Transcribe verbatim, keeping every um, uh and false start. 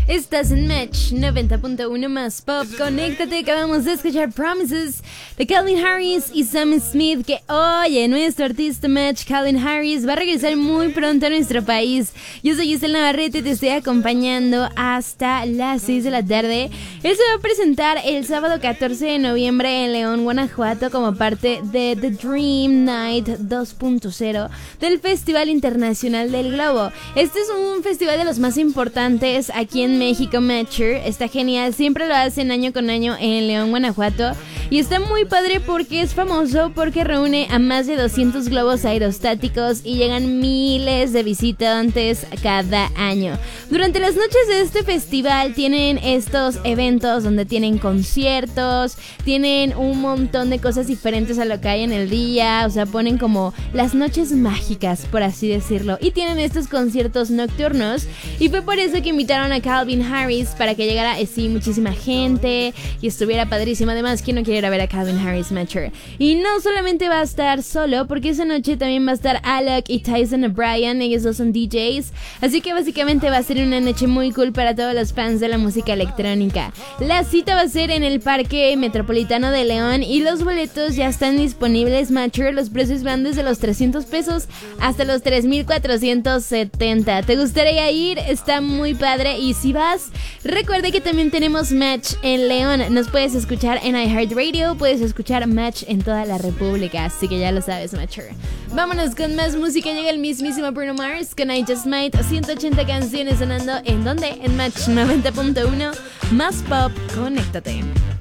Estás en Match noventa punto uno más Pop. Conéctate, acabamos de escuchar Promises de Calvin Harris y Sam Smith. Que oye, nuestro artista Match, Calvin Harris, va a regresar muy pronto a nuestro país. Yo soy Giselle Navarrete y te estoy acompañando hasta las seis de la tarde. Él se va a presentar el sábado catorce de noviembre en León, Guanajuato, como parte de The Dream Night dos punto cero del Festival Internacional del Globo. Este es un festival de los más importantes aquí en México. Matcher está genial, siempre lo hacen año con año en León, Guanajuato, y está muy padre porque es famoso porque reúne a más de doscientos globos aerostáticos y llegan miles de visitantes cada año. Durante las noches de este festival tienen estos eventos donde tienen conciertos, tienen un montón de cosas diferentes a lo que hay en el día, o sea, ponen como las noches mágicas, por así decirlo, y tienen estos conciertos nocturnos, y fue por eso que invitaron a Calvin Harris para que llegara, eh, sí, muchísima gente y estuviera padrísimo. Además, ¿quién no quiere ir a ver a Calvin Harris, Matcher? Y no solamente va a estar solo, porque esa noche también va a estar Alok y Tyson O'Brien, ellos dos son D Js, así que básicamente va a ser una noche muy cool para todos los fans de la música electrónica. La cita va a ser en el Parque Metropolitano de León y los boletos ya están disponibles, Matcher. Los precios van desde los trescientos pesos hasta los tres mil cuatrocientos setenta. ¿Te gustaría ir? Está muy padre. Y si vas, recuerda que también tenemos Match en León. Nos puedes escuchar en iHeartRadio, puedes escuchar Match en toda la república, así que ya lo sabes, Matcher. Vámonos con más música. Llega el mismísimo Bruno Mars con I Just Might. ciento ochenta canciones sonando. ¿En dónde? En Match noventa punto uno más Pop. Conéctate.